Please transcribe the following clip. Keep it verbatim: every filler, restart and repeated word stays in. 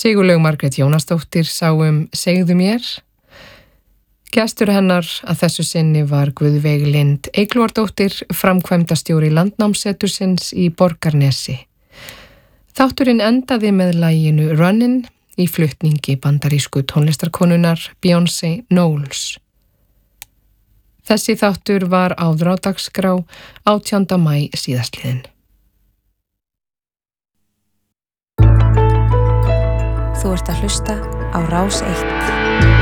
Sigurlaug Margrét Jónasdóttir sá um Segðu mér. Gestur hennar að þessu sinni var Guðveig Lind Eyglóardóttir, framkvæmdastjóri Landnámssetursins í Borgarnesi. Þátturinn endaði með laginu Runnin í flutningi bandarísku tónlistarkonunnar Beyoncé Knowles. Þessi þáttur var áður á dagskrá átjánda maí síðastliðinn. Þú ert að hlusta á Rás eitt.